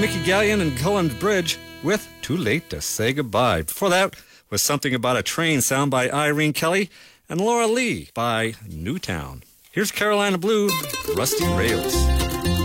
Mickey Gallion and Cullen Bridge with Too Late to Say Goodbye. Before that was Something About a Train, sound by Irene Kelly, and Laura Lee by Newtown. Here's Carolina Blue, Rusty Rails.